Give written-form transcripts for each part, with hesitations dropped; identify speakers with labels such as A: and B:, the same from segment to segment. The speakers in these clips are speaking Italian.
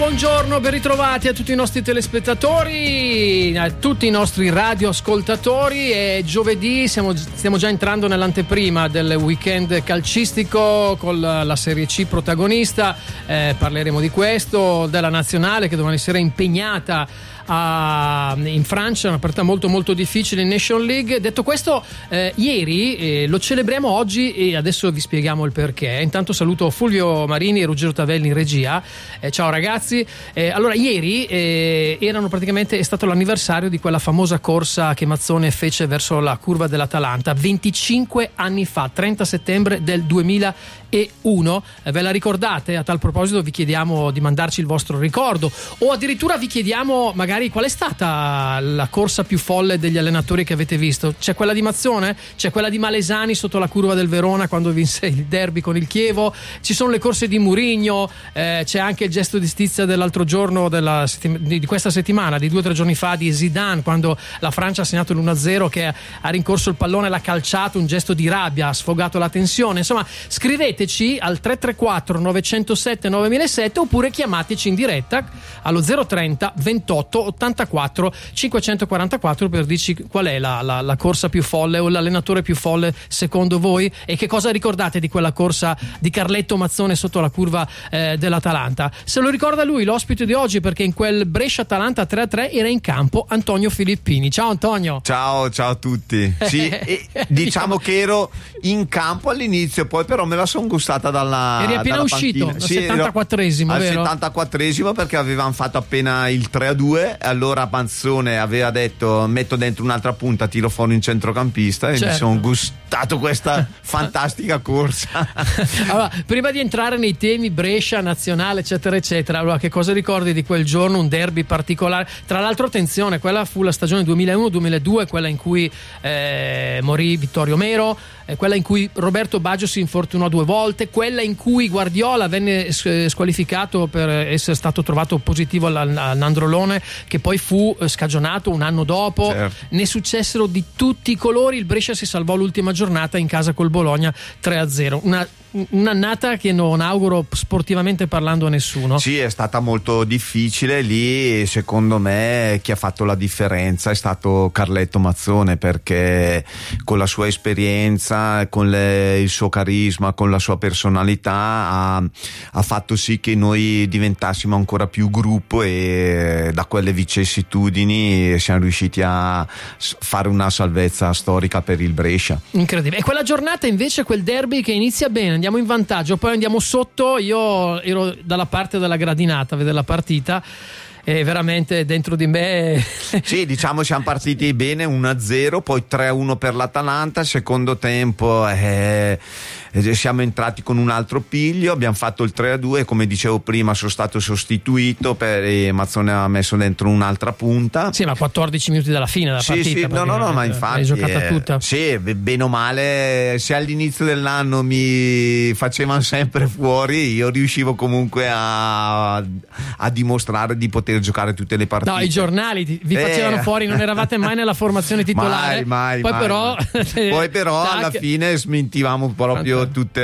A: Buongiorno, ben ritrovati a tutti i nostri telespettatori, a tutti i nostri radioascoltatori. È giovedì, stiamo già entrando nell'anteprima del weekend calcistico con la Serie C protagonista. Parleremo di questo, della nazionale che domani sera è impegnata in Francia, una partita molto molto difficile in Nation League. Detto questo, ieri lo celebriamo oggi e adesso vi spieghiamo il perché. Intanto saluto Fulvio Marini e Ruggero Tavelli in regia. Ciao ragazzi. Allora, ieri è stato l'anniversario di quella famosa corsa che Mazzone fece verso la curva dell'Atalanta 25 anni fa, 30 settembre del 2001. Ve la ricordate? A tal proposito vi chiediamo di mandarci il vostro ricordo, o addirittura vi chiediamo magari qual è stata la corsa più folle degli allenatori che avete visto. C'è quella di Mazzone? C'è quella di Malesani sotto la curva del Verona quando vinse il derby con il Chievo? Ci sono le corse di Mourinho, c'è anche il gesto di stizza dell'altro giorno di questa settimana, di 2 o 3 giorni fa, di Zidane quando la Francia ha segnato l'1-0, che ha rincorso il pallone, l'ha calciato, un gesto di rabbia, ha sfogato la tensione. Insomma, scriveteci al 334 907 9007 oppure chiamateci in diretta allo 030 28 84 544 per dirci qual è la corsa più folle o l'allenatore più folle secondo voi, e che cosa ricordate di quella corsa di Carletto Mazzone sotto la curva dell'Atalanta. Se lo ricorda lui, l'ospite di oggi, perché in quel Brescia-Atalanta 3-3 era in campo Antonio Filippini. Ciao Antonio.
B: Ciao a tutti. Sì, diciamo che ero in campo all'inizio, poi però me la sono gustata
A: eri appena uscito al 74esimo, vero?
B: Al 74esimo, perché avevamo fatto appena il 3-2. Allora Mazzone aveva detto: metto dentro un'altra punta, tiro fuori un centrocampista, e mi sono gustato questa fantastica corsa.
A: Allora, prima di entrare nei temi Brescia, nazionale eccetera eccetera, allora, che cosa ricordi di quel giorno? Un derby particolare, tra l'altro, attenzione, quella fu la stagione 2001-2002, quella in cui morì Vittorio Mero, quella in cui Roberto Baggio si infortunò 2 volte, quella in cui Guardiola venne squalificato per essere stato trovato positivo all'androlone, che poi fu scagionato un anno dopo.
B: Certo.
A: Ne successero di tutti i colori. Il Brescia si salvò l'ultima giornata in casa col Bologna 3-0. Un'annata che non auguro sportivamente parlando a nessuno.
B: Sì, è stata molto difficile. Lì secondo me chi ha fatto la differenza è stato Carletto Mazzone, perché con la sua esperienza, con il suo carisma, con la sua personalità ha fatto sì che noi diventassimo ancora più gruppo, e da quelle vicissitudini siamo riusciti a fare una salvezza storica per il Brescia.
A: Incredibile. E quella giornata invece, quel derby che inizia bene, andiamo in vantaggio, poi andiamo sotto. Io ero dalla parte della gradinata a vedere la partita e veramente dentro di me
B: sì, diciamo siamo partiti bene, 1-0, poi 3-1 per l'Atalanta. Secondo tempo siamo entrati con un altro piglio, abbiamo fatto il 3-2 e, come dicevo prima, sono stato sostituito e Mazzone ha messo dentro un'altra punta.
A: Sì, ma 14 minuti dalla fine della partita.
B: Sì, no, ma infatti
A: l'hai giocata tutta.
B: Sì, bene o male, se all'inizio dell'anno mi facevano sempre fuori, io riuscivo comunque a dimostrare di poter giocare tutte le partite.
A: No, i giornali vi facevano fuori, non eravate mai nella formazione titolare.
B: Mai.
A: Poi
B: però alla fine smentivamo proprio tutte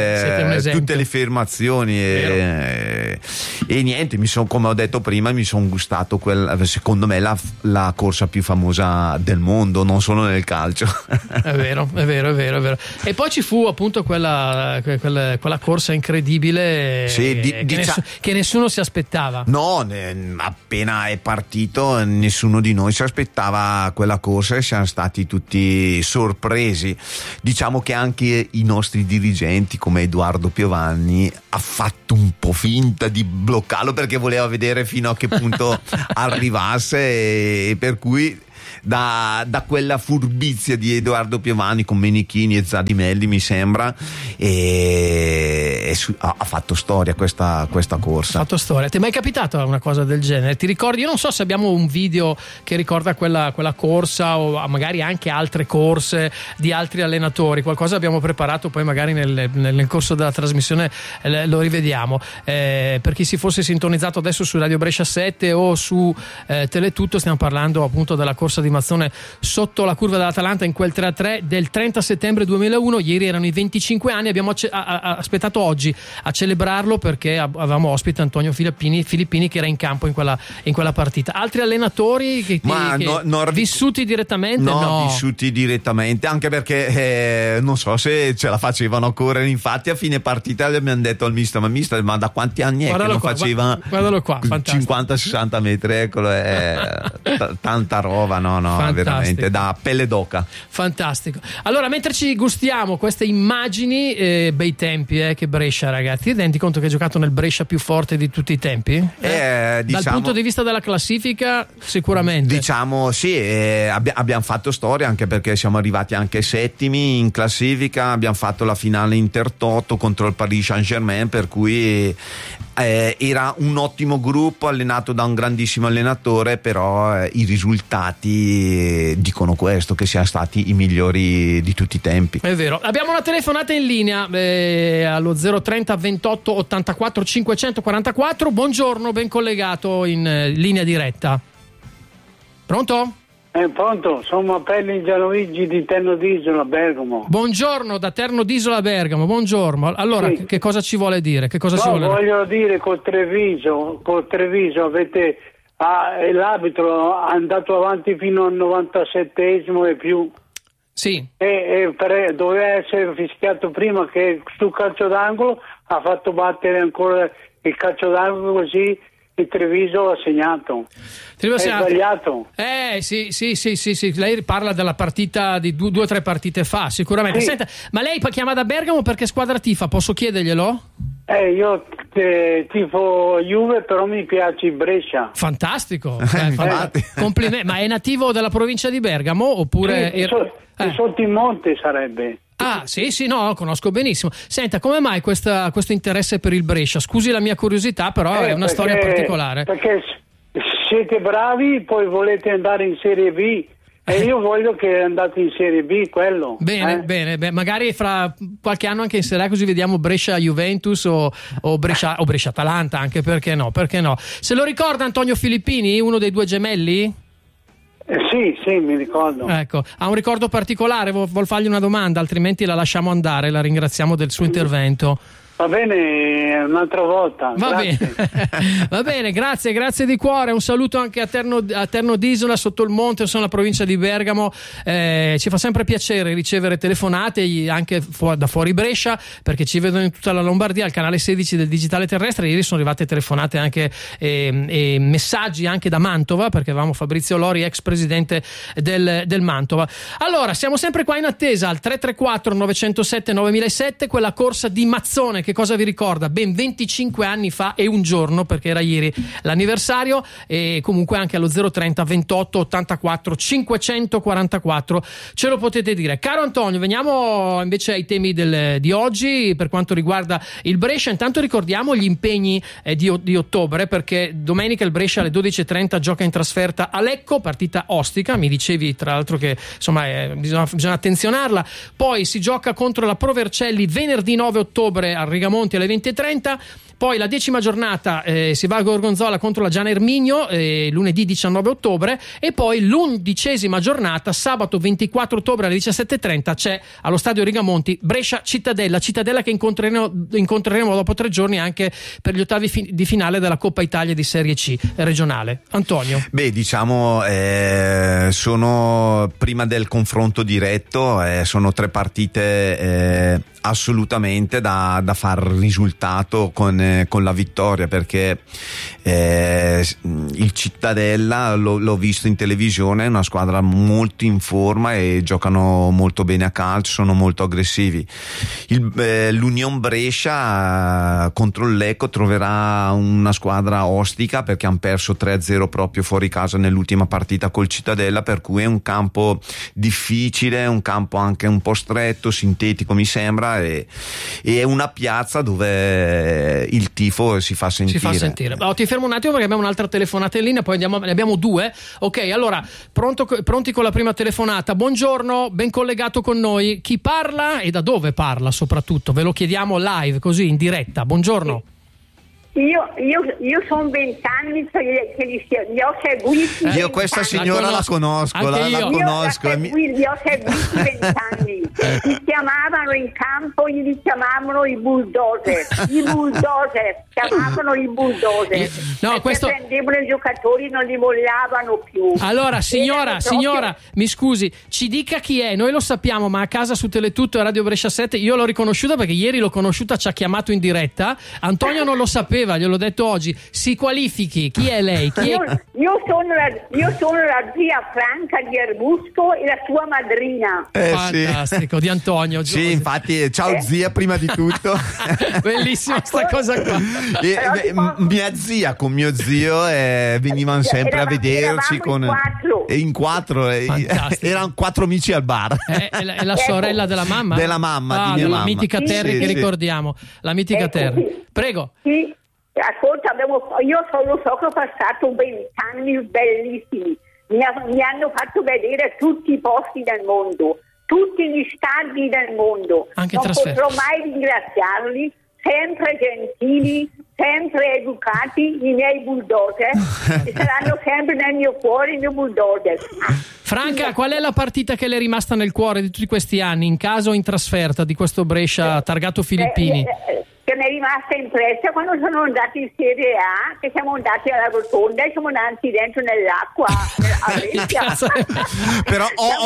B: le affermazioni e niente, come ho detto prima, mi sono gustato secondo me la corsa più famosa del mondo, non solo nel calcio.
A: È vero. E poi ci fu appunto quella corsa incredibile, che nessuno si aspettava.
B: No, appena è partito nessuno di noi si aspettava quella corsa e siamo stati tutti sorpresi. Diciamo che anche i nostri dirigenti, come Edoardo Piovani, ha fatto un po' finta di bloccarlo, perché voleva vedere fino a che punto arrivasse, e per cui da quella furbizia di Edoardo Piovani con Menichini e Zadimelli, mi sembra, e ha fatto storia questa corsa.
A: Ha fatto storia. Ti è mai capitato una cosa del genere? Ti ricordi? Io non so se abbiamo un video che ricorda quella corsa, o magari anche altre corse di altri allenatori. Qualcosa abbiamo preparato, poi magari nel corso della trasmissione lo rivediamo. Per chi si fosse sintonizzato adesso su Radio Brescia 7 o su Teletutto, stiamo parlando appunto della corsa corsa di Mazzone sotto la curva dell'Atalanta in quel 3-3 del 30 settembre 2001. Ieri erano i 25 anni, abbiamo aspettato oggi a celebrarlo perché avevamo ospite Antonio Filippini che era in campo in quella partita. Altri allenatori vissuti direttamente?
B: No, vissuti direttamente, anche perché non so se ce la facevano a correre. Infatti a fine partita gli abbiamo detto al mister, ma da quanti anni è
A: guardalo
B: che non
A: qua,
B: faceva
A: guardalo qua,
B: 50-60 metri, eccolo, tanta roba, no,
A: fantastico.
B: Veramente da pelle d'oca.
A: Fantastico. Allora, mentre ci gustiamo queste immagini, bei tempi, che Brescia, ragazzi, ti rendi conto che hai giocato nel Brescia più forte di tutti i tempi?
B: Diciamo,
A: dal punto di vista della classifica sicuramente,
B: diciamo sì, abbiamo fatto storia, anche perché siamo arrivati anche settimi in classifica, abbiamo fatto la finale Intertoto contro il Paris Saint-Germain, per cui era un ottimo gruppo allenato da un grandissimo allenatore, però i risultati dicono questo, che siamo stati i migliori di tutti i tempi.
A: È vero. Abbiamo una telefonata in linea allo 030 28 84 544. Buongiorno, ben collegato in linea diretta. Pronto?
C: Pronto, sono Appelli Gianovici di Terno d'Isola, Bergamo.
A: Buongiorno da Terno d'Isola, Bergamo, buongiorno. Allora, sì. Che cosa ci vuole dire?
C: Voglio dire, col Treviso avete l'arbitro è andato avanti fino al 97esimo e più.
A: Sì.
C: Doveva essere fischiato prima, che sul calcio d'angolo ha fatto battere ancora il calcio d'angolo, così il Treviso ha segnato. È sbagliato.
A: Sì. Lei parla della partita di 2 o 3 partite fa, sicuramente.
C: Sì.
A: Senta, ma lei chiama da Bergamo perché squadra tifa? Posso chiederglielo?
C: Io tifo Juve, però mi piace il Brescia.
A: Fantastico. Complimenti. Ma è nativo della provincia di Bergamo oppure?
C: Sì, sotto il monte sarebbe.
A: Ah, sì, no, lo conosco benissimo. Senta, come mai questo interesse per il Brescia? Scusi la mia curiosità, però è una storia particolare.
C: Perché siete bravi, poi volete andare in Serie B. E io voglio che andate in Serie B, quello.
A: Bene. Magari fra qualche anno anche in Serie A, così vediamo Brescia-Juventus o Brescia-Atalanta, anche perché no? Se lo ricorda Antonio Filippini, uno dei 2 gemelli?
C: Sì, mi ricordo.
A: Ecco, ha un ricordo particolare? Vuol fargli una domanda, altrimenti la lasciamo andare, la ringraziamo del suo intervento.
C: Va bene, un'altra volta.
A: Va bene, grazie di cuore. Un saluto anche a Terno d'Isola, sotto il monte, sono la provincia di Bergamo. Ci fa sempre piacere ricevere telefonate anche da fuori Brescia, perché ci vedono in tutta la Lombardia, al canale 16 del Digitale Terrestre. Ieri sono arrivate telefonate anche e messaggi anche da Mantova, perché avevamo Fabrizio Lori, ex presidente del Mantova. Allora, siamo sempre qua in attesa al 334 907 9007, quella corsa di Mazzone. Che cosa vi ricorda? Ben 25 anni fa e un giorno, perché era ieri l'anniversario, e comunque anche allo 030 28 84 544 ce lo potete dire. Caro Antonio, veniamo invece ai temi di oggi per quanto riguarda il Brescia. Intanto ricordiamo gli impegni di ottobre, perché domenica il Brescia alle 12:30 gioca in trasferta a Lecco, partita ostica, mi dicevi tra l'altro che insomma bisogna attenzionarla. Poi si gioca contro la Pro Vercelli venerdì 9 ottobre al Rigamonti alle 20:30. Poi la 10ª giornata si va a Gorgonzola contro la Gian Erminio lunedì 19 ottobre, e poi l'11ª giornata sabato 24 ottobre alle 17:30 c'è allo stadio Rigamonti Brescia Cittadella che incontreremo dopo 3 giorni anche per gli ottavi di finale della Coppa Italia di Serie C regionale. Antonio?
B: Diciamo sono prima del confronto diretto, sono 3 partite assolutamente da far risultato con la vittoria, perché il Cittadella l'ho visto in televisione, è una squadra molto in forma e giocano molto bene a calcio, sono molto aggressivi. L'Union Brescia contro il Lecco troverà una squadra ostica, perché hanno perso 3-0 proprio fuori casa nell'ultima partita col Cittadella, per cui è un campo difficile, un campo anche un po' stretto, sintetico mi sembra, e è una piazza dove il tifo si fa sentire.
A: Ti fermo un attimo perché abbiamo un'altra telefonata in linea, poi ne abbiamo 2. Ok, allora pronti con la prima telefonata. Buongiorno, ben collegato con noi. Chi parla e da dove parla soprattutto? Ve lo chiediamo live, così in diretta. Buongiorno.
D: Io sono 20 anni che li ho seguiti.
B: Io questa signora la conosco,
D: Li ho seguiti 20 anni. Li chiamavano in campo, li chiamavano i bulldozer. Chiamavano i bulldozer.
A: No, questo...
D: prendevano i giocatori, non li mollavano più.
A: Allora, signora, mi scusi, ci dica chi è. Noi lo sappiamo, ma a casa su Teletutto e Radio Brescia 7 io l'ho riconosciuta perché ieri l'ho conosciuta, ci ha chiamato in diretta. Antonio non lo sapeva, gliel'ho detto oggi. Si qualifichi, chi è lei?
D: Io sono la zia Franca di Arbusco e la sua madrina.
A: Fantastico, sì. Di Antonio.
B: Sì, infatti, ciao zia prima di tutto.
A: Bellissima sta cosa qua.
B: Mia zia con mio zio venivano sempre a vederci in quattro. Erano 4 amici al bar.
A: È la sorella della mamma?
B: Della mamma, di mia
A: della
B: mamma.
A: Mitica Terry, che ricordiamo. La Mitica Terry. Prego.
D: Sì, ascolta, io solo so che ho passato 20 anni bellissimi. Mi hanno fatto vedere tutti i posti del mondo, tutti gli stadi del mondo.
A: Anche
D: non
A: trasferti.
D: potrò mai ringraziarli, sempre gentili, sempre educati, i miei bulldozer. E saranno sempre nel mio cuore, i miei bulldozer.
A: Franca, qual è la partita che le è rimasta nel cuore di tutti questi anni, in casa o in trasferta, di questo Brescia targato Filippini?
D: Che mi è rimasta impressa quando sono andati in Serie A, che siamo andati alla rotonda e siamo andati dentro nell'acqua a Brescia.
B: Però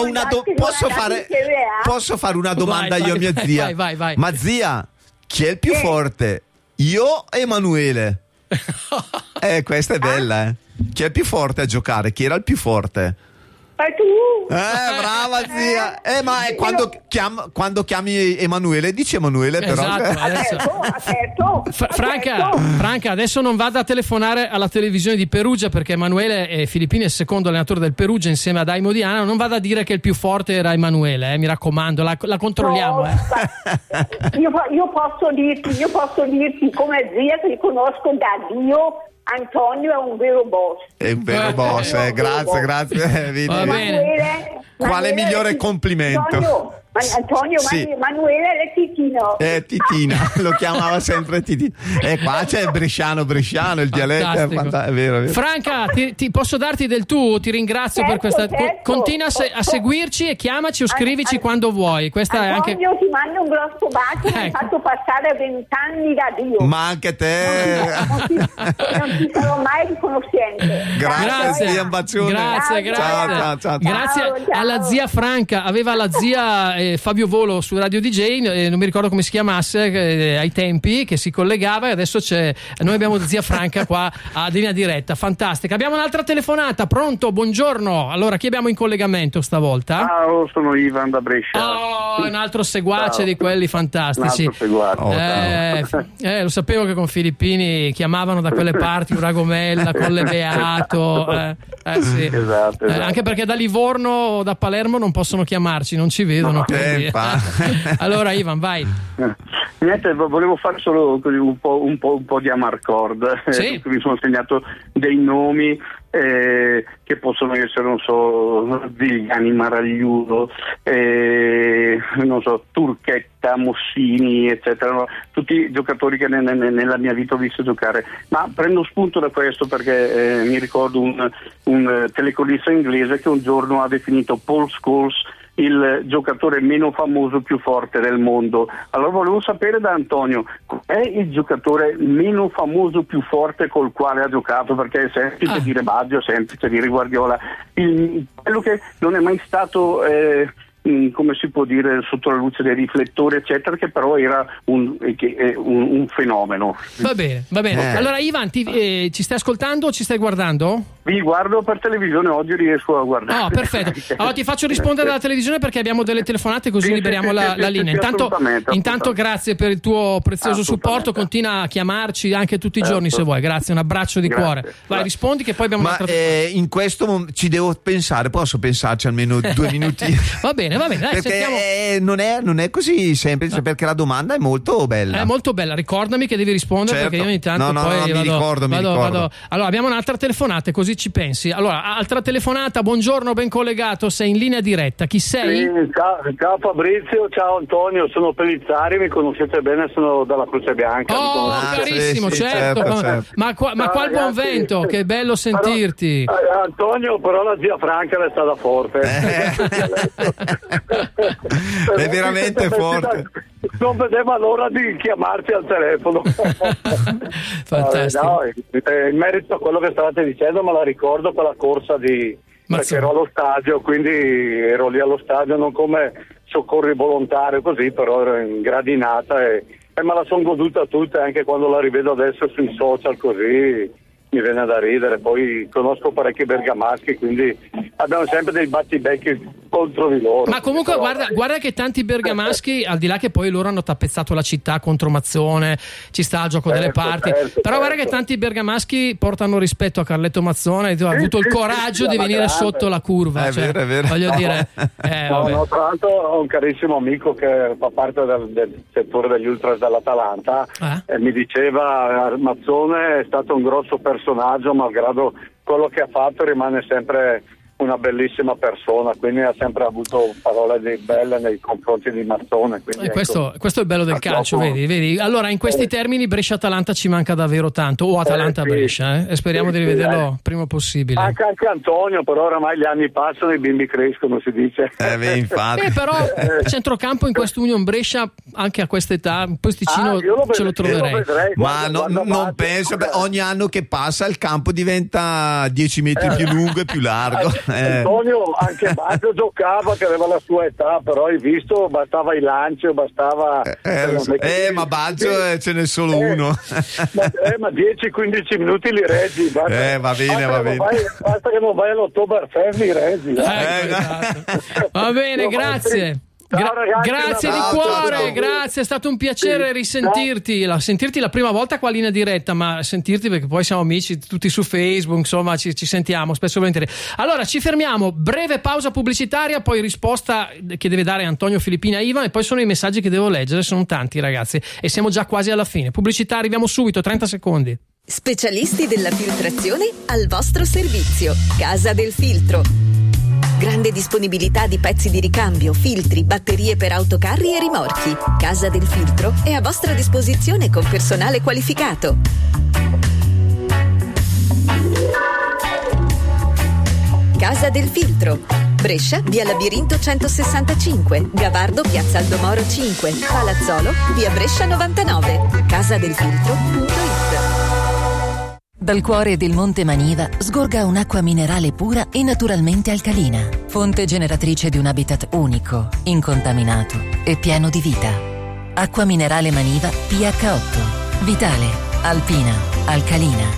B: posso fare una domanda io a mia zia?
A: Vai.
B: Ma zia, chi è il più forte? Io o Emanuele? Questa è bella, Chi è il più forte a giocare? Chi era il più forte?
D: Tu?
B: Brava zia. Ma quando chiami Emanuele, dici Emanuele, però.
D: Aspetto.
A: Franca, adesso non vada a telefonare alla televisione di Perugia, perché Emanuele Filippini è il secondo allenatore del Perugia insieme a Daimo Diana. Non vada a dire che il più forte era Emanuele, mi raccomando, la controlliamo.
D: Io posso dirti come zia che li conosco da Dio. Antonio è un vero boss.
B: È un vero boss, grazie.
A: Va bene.
B: Quale migliore complimento?
D: Antonio,
B: sì.
D: Manuele è Titino.
B: Titina, lo chiamava sempre Titino. E qua c'è bresciano, il dialetto è vero.
A: Franca, ti posso darti del tu? Ti ringrazio per questa.
D: Certo.
A: Continua a seguirci e chiamaci o scrivici quando vuoi. Questa
D: Antonio,
A: è anche...
D: ti mando un grosso bacio, mi hai fatto passare 20 anni da Dio.
B: Ma anche te.
D: Non ti sarò mai riconoscente.
B: Grazie, un bacione.
A: Grazie.
B: Ciao.
A: Grazie alla zia Franca. Aveva la zia Fabio Volo su Radio DJ, non mi ricordo come si chiamasse ai tempi, che si collegava, e adesso noi abbiamo zia Franca qua a linea diretta. Fantastica. Abbiamo un'altra telefonata. Pronto? Buongiorno. Allora, chi abbiamo in collegamento stavolta?
E: Ciao, sono Ivan da Brescia.
A: Un altro seguace di quelli fantastici. Lo sapevo che con Filippini chiamavano da quelle parti Uragomella, Colle Beato. Sì.
E: Esatto.
A: Anche perché da Livorno o da Palermo non possono chiamarci, non ci vedono. Allora Ivan, vai.
E: Niente, volevo fare solo un po' di Amarcord.
A: Sì.
E: Mi sono segnato dei nomi che possono essere, non so, Zilgani, Maragliulo, non so, Turchetta, Mossini, eccetera, no? Tutti giocatori che nella mia vita ho visto giocare, ma prendo spunto da questo perché mi ricordo un telecronista inglese che un giorno ha definito Paul Scholes il giocatore meno famoso, più forte del mondo. Allora volevo sapere da Antonio, qual è il giocatore meno famoso, più forte col quale ha giocato? Perché è semplice dire Baggio, è semplice dire Guardiola, quello che non è mai stato come si può dire, sotto la luce dei riflettori eccetera, che però era un fenomeno.
A: Va bene. Allora Ivan, ci stai ascoltando o ci stai guardando?
E: Vi guardo per televisione, oggi riesco a guardare.
A: Perfetto. Allora ti faccio rispondere dalla televisione perché abbiamo delle telefonate, così liberiamo la linea. Intanto grazie per il tuo prezioso supporto, continua a chiamarci anche tutti i giorni se vuoi. Grazie, un abbraccio di cuore. Vai, rispondi che poi abbiamo un'altra
B: in questo ci devo pensare, posso pensarci almeno 2 minuti?
A: Va bene, dai,
B: perché non è così semplice, perché la domanda è molto bella.
A: È molto bella, ricordami che devi rispondere, perché io ogni tanto
B: mi ricordo.
A: Allora abbiamo un'altra telefonata, così così ci pensi. Allora, altra telefonata, buongiorno, ben collegato, sei in linea diretta, chi sei?
E: Sì, ciao Fabrizio, ciao Antonio, sono Pellizzari, mi conoscete bene, sono dalla Croce Bianca.
A: Oh, carissimo,
B: sì,
A: certo. Ma qual buon vento, che bello sentirti.
E: Antonio, però la zia Franca è stata forte.
B: È veramente forte.
E: Non vedeva l'ora di chiamarci al telefono.
A: Fantastico.
E: In merito a quello che stavate dicendo, me la ricordo quella corsa perché ero allo stadio, quindi ero lì allo stadio non come soccorri volontario così, però ero in gradinata e me la sono goduta tutta, anche quando la rivedo adesso sui social così mi viene da ridere. Poi conosco parecchi bergamaschi, quindi abbiamo sempre dei battibecchi contro di loro.
A: Ma comunque guarda che tanti bergamaschi, al di là che poi loro hanno tappezzato la città contro Mazzone, ci sta il gioco delle parti, però guarda che tanti bergamaschi portano rispetto a Carletto Mazzone, ha avuto il coraggio di venire sotto la curva.
B: È vero.
A: Voglio dire,
E: no, tra l'altro ho un carissimo amico che fa parte del settore degli ultras dell'Atalanta e mi diceva Mazzone è stato un grosso personaggio, malgrado quello che ha fatto rimane sempre una bellissima persona, quindi ha sempre avuto parole belle nei confronti di Mazzone.
A: Questo è il bello del calcio, vedi? Allora in questi termini Brescia-Atalanta ci manca davvero tanto, o Atalanta-Brescia, e speriamo di rivederlo prima possibile.
E: Anche Antonio, però oramai gli anni passano e i bimbi crescono, si dice.
B: Infatti.
A: Però centrocampo in questo Union Brescia anche a quest'età un posticino ce lo troverei.
B: Ma non penso, ogni anno che passa il campo diventa 10 metri più lungo e più largo.
E: Antonio anche Baggio giocava, che aveva la sua età, però hai visto, bastava il lancio, bastava
B: ma Baggio ce n'è solo uno.
E: Ma 10-15 minuti li reggi,
B: va bene.
E: Basta che non vai all'Oktoberfest, li reggi.
A: Va bene, grazie. Grazie di cuore, ciao. Grazie, è stato un piacere risentirti, sentirti la prima volta qua linea diretta, ma sentirti perché poi siamo amici tutti su Facebook, insomma ci sentiamo spesso e volentieri. Allora ci fermiamo, breve pausa pubblicitaria, poi risposta che deve dare Antonio Filippini a Ivan e poi sono i messaggi che devo leggere, sono tanti ragazzi e siamo già quasi alla fine. Pubblicità, arriviamo subito, 30 secondi.
F: Specialisti della filtrazione al vostro servizio, Casa del Filtro. Grande disponibilità di pezzi di ricambio, filtri, batterie per autocarri e rimorchi. Casa del Filtro è a vostra disposizione con personale qualificato. Casa del Filtro. Brescia, via Labirinto 165, Gavardo, piazza Aldomoro 5, Palazzolo, via Brescia 99. Casadelfiltro.it.
G: Dal cuore del Monte Maniva sgorga un'acqua minerale pura e naturalmente alcalina, fonte generatrice di un habitat unico, incontaminato e pieno di vita. Acqua minerale Maniva pH 8, vitale, alpina, alcalina.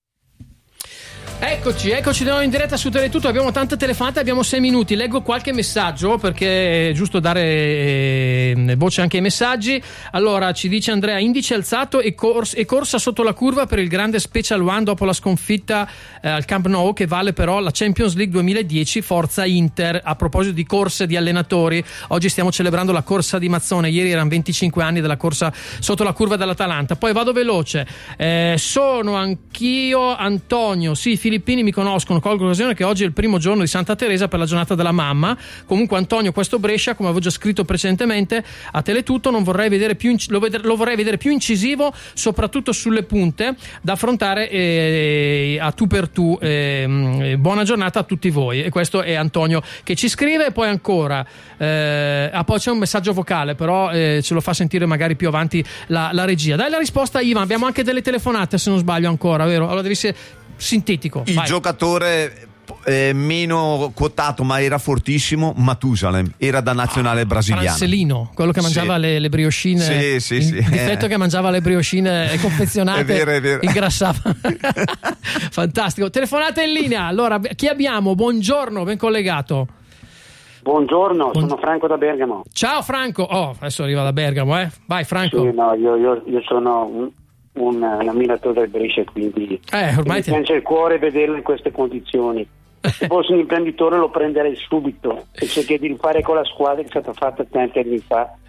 A: Eccoci di nuovo in diretta su Teletutto, abbiamo tante telefonate, abbiamo 6 minuti, leggo qualche messaggio perché è giusto dare voce anche ai messaggi. Allora ci dice Andrea, indice alzato e corsa sotto la curva per il grande Special One dopo la sconfitta al Camp Nou, che vale però la Champions League 2010, forza Inter. A proposito di corse di allenatori, oggi stiamo celebrando la corsa di Mazzone, ieri erano 25 anni della corsa sotto la curva dell'Atalanta. Poi vado veloce, sono anch'io Antonio, sì, Filippini mi conoscono, colgo l'occasione che oggi è il primo giorno di Santa Teresa per la giornata della mamma. Comunque Antonio, questo Brescia, come avevo già scritto precedentemente a Teletutto, lo vorrei vedere più incisivo, soprattutto sulle punte da affrontare a tu per tu. Buona giornata a tutti voi. E questo è Antonio che ci scrive. E poi ancora poi c'è un messaggio vocale, però ce lo fa sentire magari più avanti la regia. Dai la risposta, Ivan. Abbiamo anche delle telefonate, se non sbaglio ancora, vero? Allora devi essere sintetico.
B: Il giocatore meno quotato ma era fortissimo, Matusalem, era da nazionale brasiliano.
A: Marcelino, quello che mangiava le brioscine.
B: Sì.
A: Il difetto che mangiava le brioscine confezionate,
B: è vero.
A: Ingrassava. Fantastico. Telefonata in linea. Allora, chi abbiamo? Buongiorno, ben collegato.
H: Buongiorno, sono Franco da Bergamo.
A: Ciao Franco. Adesso arriva da Bergamo, Vai Franco.
H: Sì, no, io sono un ammiratore del Brescia, quindi
A: ormai
H: mi piace il cuore vederlo in queste condizioni. Se fossi un imprenditore lo prenderei subito e cercherei di rifare con la squadra che è stata fatta tanti anni fa,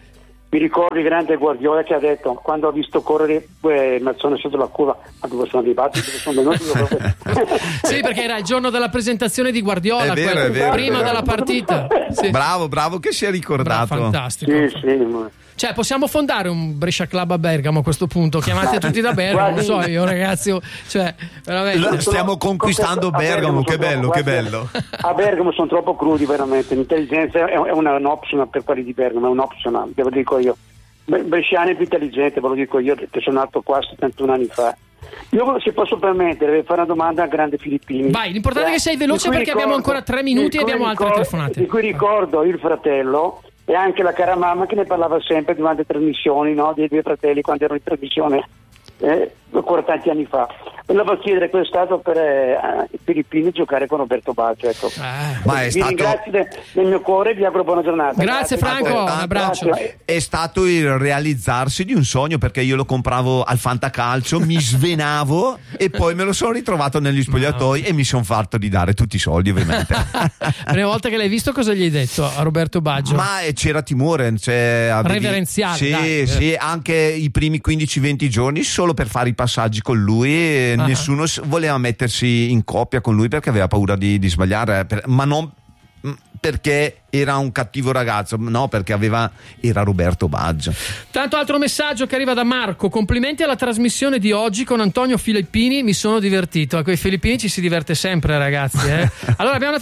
H: Mi ricordo il grande Guardiola che ha detto, quando ha visto correre Mazzone sotto la curva, ma dove sono arrivati, dove sono venuti?
A: Sì, perché era il giorno della presentazione di Guardiola,
B: è vero,
A: prima della partita. Sì.
B: Bravo che si è ricordato.
A: Fantastico.
H: Sì.
A: Cioè, possiamo fondare un Brescia Club a Bergamo a questo punto? Chiamate tutti da Bergamo, non so io, ragazzi. Cioè, veramente.
B: Stiamo conquistando Bergamo, che bello, che bello.
H: A Bergamo sono troppo crudi, veramente. L'intelligenza è un optional per quelli di Bergamo, è un optional, te lo dico io. Bresciani è più intelligente, ve lo dico io, che sono nato qua 71 anni fa. Io, se posso permettere, devo fare una domanda al grande Filippini.
A: Vai, l'importante è che sei veloce perché abbiamo ancora 3 minuti e abbiamo altre telefonate.
H: Di cui ricordo il fratello e anche la cara mamma che ne parlava sempre durante le trasmissioni, no? Dei due fratelli quando erano in trasmissione ancora tanti anni fa. Volevo chiedere cosa è stato per i filippini giocare con Roberto Baggio, ecco.
B: Ma
H: vi ringrazio del mio cuore e vi auguro buona giornata.
A: Grazie Franco, un abbraccio.
B: È stato il realizzarsi di un sogno, perché io lo compravo al fantacalcio, mi svenavo e poi me lo sono ritrovato negli spogliatoi e mi sono fatto di dare tutti i soldi, ovviamente.
A: La prima volta che l'hai visto cosa gli hai detto a Roberto Baggio?
B: Ma c'era timore,
A: reverenziale.
B: Sì, anche i primi 15-20 giorni solo per fare i passaggi con lui, nessuno voleva mettersi in coppia con lui perché aveva paura di sbagliare, ma non perché era un cattivo ragazzo, no, perché era Roberto Baggio.
A: Tanto altro messaggio che arriva da Marco: complimenti alla trasmissione di oggi con Antonio Filippini, mi sono divertito. Con i filippini ci si diverte sempre, ragazzi. Allora abbiamo una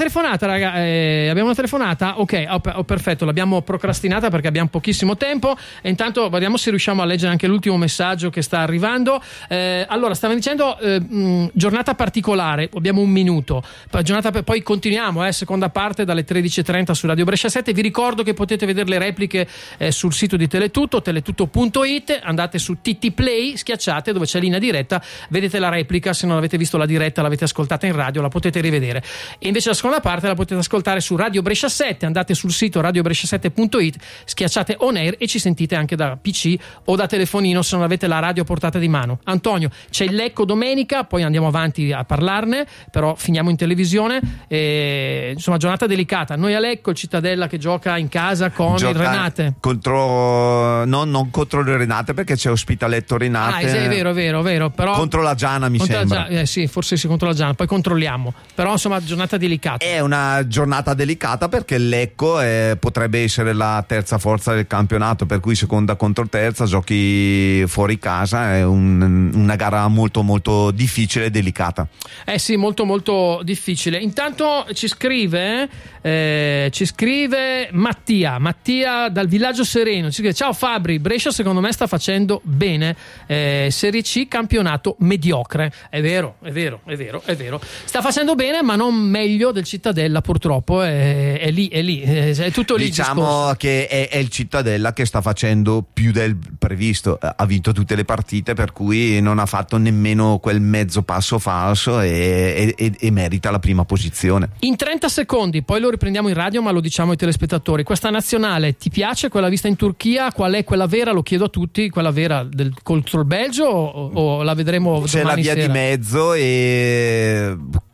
A: telefonata, ok, perfetto, l'abbiamo procrastinata perché abbiamo pochissimo tempo e intanto vediamo se riusciamo a leggere anche l'ultimo messaggio che sta arrivando. Allora stavano dicendo giornata particolare, abbiamo un minuto, poi continuiamo, seconda parte dalle 13:30 su Radio Brescia 7. Vi ricordo che potete vedere le repliche sul sito di Teletutto, teletutto.it, andate su TT Play, schiacciate dove c'è linea diretta, vedete la replica. Se non avete visto la diretta, l'avete ascoltata in radio, la potete rivedere. E invece la seconda parte la potete ascoltare su Radio Brescia 7, andate sul sito radiobrescia7.it, schiacciate on air e ci sentite anche da PC o da telefonino se non avete la radio a portata di mano. Antonio, c'è il Lecco domenica, poi andiamo avanti a parlarne, però finiamo in televisione. Insomma, giornata delicata. Noi a Lecco, il Cittadella che gioca in casa con il Renate
B: non contro il Renate, perché c'è Ospitaletto Renate.
A: È vero, però
B: contro la Giana sembra.
A: Sì, forse sì, contro la Giana, poi controlliamo. Però insomma, giornata delicata.
B: È una giornata delicata perché il Lecco potrebbe essere la terza forza del campionato, per cui seconda contro terza, giochi fuori casa, è una gara molto molto difficile e delicata.
A: Sì, molto molto difficile. Intanto ci scrive Mattia dal Villaggio Sereno, ci scrive: ciao Fabri, Brescia secondo me sta facendo bene, Serie C campionato mediocre. È vero, sta facendo bene ma non meglio del Cittadella, purtroppo è lì, è tutto lì.
B: Diciamo che è il Cittadella che sta facendo più del previsto, ha vinto tutte le partite, per cui non ha fatto nemmeno quel mezzo passo falso e merita la prima posizione.
A: In 30 secondi poi lo riprendiamo in radio, ma lo diciamo ai telespettatori: questa nazionale ti piace? Quella vista in Turchia, qual è quella vera? Lo chiedo a tutti, quella vera contro il Belgio o la vedremo
B: c'è
A: domani
B: la via
A: sera?
B: Di mezzo e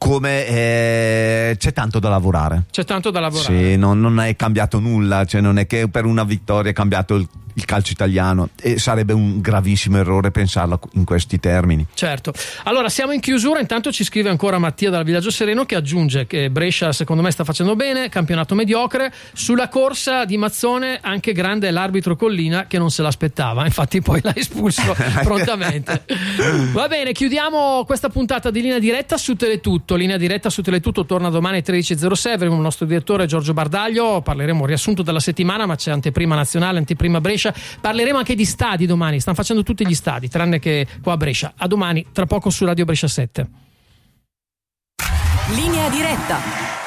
B: c'è tanto da lavorare.
A: Sì,
B: non è cambiato nulla, cioè non è che per una vittoria è cambiato il calcio italiano, e sarebbe un gravissimo errore pensarla in questi termini.
A: Certo. Allora siamo in chiusura, intanto ci scrive ancora Mattia dal Villaggio Sereno, che aggiunge che Brescia secondo me sta facendo bene, campionato mediocre. Sulla corsa di Mazzone anche grande è l'arbitro Collina, che non se l'aspettava, infatti poi l'ha espulso prontamente. Va bene, chiudiamo questa puntata di Linea Diretta su Teletutto. Linea Diretta su Teletutto torna domani alle 13:06, avremo il nostro direttore Giorgio Bardaglio, parleremo riassunto della settimana, ma c'è anteprima nazionale, anteprima Brescia. Parleremo anche di stadi domani, stanno facendo tutti gli stadi tranne che qua a Brescia. A domani, tra poco su Radio Brescia 7.
G: Linea Diretta.